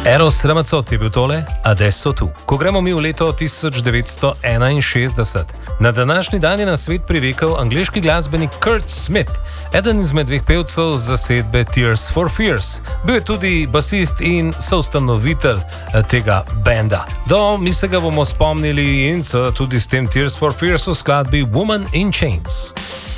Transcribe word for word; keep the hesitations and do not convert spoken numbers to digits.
Eros Ramazzotti je bil tole, Adesso tu. Ko gremo mi v leto tisoč devetsto enainšestdeset, na današnji dan je na svet prirekel angleški glasbenik Kurt Smith, eden izmed dveh pevcev zasedbe Tears for Fears. Bil je tudi basist in soustanovitelj tega benda. Do, mi se ga bomo spomnili in tudi s tem Tears for Fears v skladbi Woman in Chains.